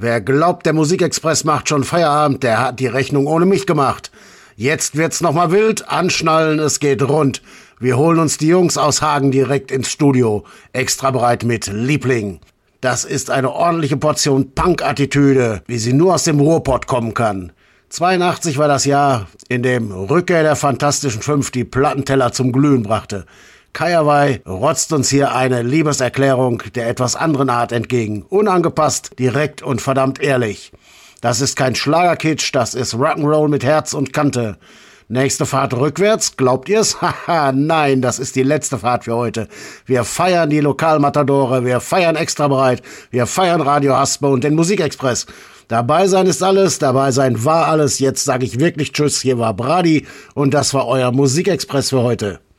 Wer glaubt, der Musikexpress macht schon Feierabend, der hat die Rechnung ohne mich gemacht. Jetzt wird's nochmal wild, anschnallen, es geht rund. Wir holen uns die Jungs aus Hagen direkt ins Studio, extra bereit mit Liebling. Das ist eine ordentliche Portion Punk-Attitüde, wie sie nur aus dem Ruhrpott kommen kann. 82 war das Jahr, in dem Rückkehr der Fantastischen Fünf die Plattenteller zum Glühen brachte. Kayaway rotzt uns hier eine Liebeserklärung der etwas anderen Art entgegen. Unangepasst, direkt und verdammt ehrlich. Das ist kein Schlagerkitsch, das ist Rock'n'Roll mit Herz und Kante. Nächste Fahrt rückwärts, glaubt ihr's? Haha, nein, das ist die letzte Fahrt für heute. Wir feiern die Lokalmatadore, wir feiern Extra bereit, wir feiern Radio Haspe und den Musikexpress. Dabei sein ist alles, dabei sein war alles. Jetzt sage ich wirklich Tschüss, hier war Brady und das war euer Musikexpress für heute.